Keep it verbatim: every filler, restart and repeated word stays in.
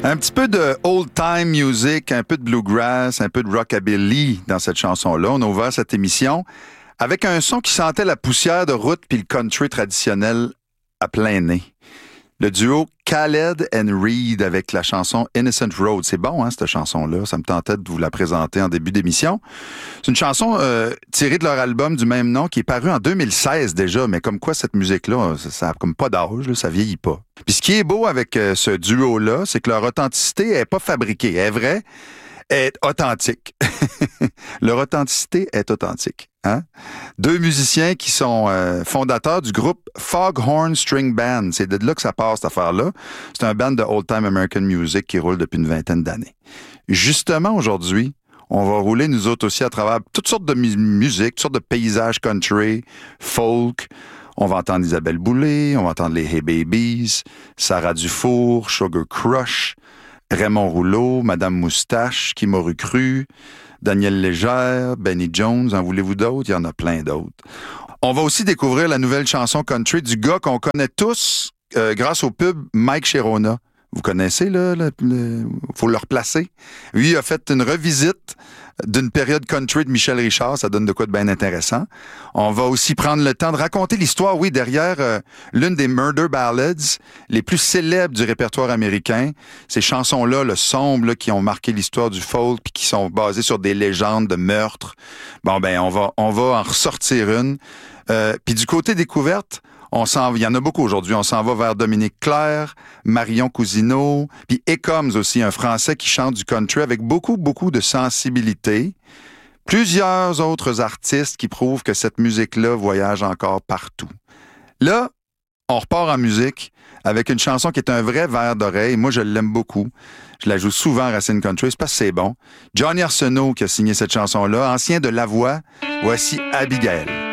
Un petit peu de old-time music, un peu de bluegrass, un peu de rockabilly dans cette chanson-là. On a ouvert cette émission avec un son qui sentait la poussière de route puis le country traditionnel à plein nez. Le duo Khaled and Reed avec la chanson Innocent Road. C'est bon, hein, cette chanson-là. Ça me tentait de vous la présenter en début d'émission. C'est une chanson euh, tirée de leur album du même nom qui est paru en deux mille seize déjà, mais comme quoi cette musique-là, ça, ça a comme pas d'âge, là, ça vieillit pas. Puis ce qui est beau avec euh, ce duo-là, c'est que leur authenticité est pas fabriquée, elle est vraie, est authentique. Leur authenticité est authentique. Hein? Deux musiciens qui sont euh, fondateurs du groupe Foghorn String Band. C'est de là que ça part, cette affaire-là. C'est un band de old-time American music qui roule depuis une vingtaine d'années. Justement, aujourd'hui, on va rouler, nous autres aussi, à travers toutes sortes de mu- musique, toutes sortes de paysages country, folk. On va entendre Isabelle Boulay, on va entendre les Hey Babies, Sarah Dufour, Sugar Crush, Raymond Rouleau, Madame Moustache, Qui m'aurait cru, Daniel Légère, Benny Jones, en voulez-vous d'autres? Il y en a plein d'autres. On va aussi découvrir la nouvelle chanson country du gars qu'on connaît tous euh, grâce au pub Mike Sherona. Vous connaissez, là, le, le, faut le replacer. Lui, il a fait une revisite d'une période country de Michel Richard. Ça donne de quoi de bien intéressant. On va aussi prendre le temps de raconter l'histoire, oui, derrière euh, l'une des murder ballads les plus célèbres du répertoire américain. Ces chansons-là, le sombre, là, qui ont marqué l'histoire du folk puis qui sont basées sur des légendes de meurtres. Bon, ben, on va, on va en ressortir une. Euh, puis du côté découverte, on s'en, il y en a beaucoup aujourd'hui. On s'en va vers Dominique Clerc, Marion Cousineau, puis Ecoms aussi, un Français qui chante du country avec beaucoup, beaucoup de sensibilité. Plusieurs autres artistes qui prouvent que cette musique-là voyage encore partout. Là, on repart en musique avec une chanson qui est un vrai verre d'oreille. Moi, je l'aime beaucoup. Je la joue souvent à Racine Country, c'est parce que c'est bon. Johnny Arsenault qui a signé cette chanson-là, ancien de La Voix. Voici Abigail.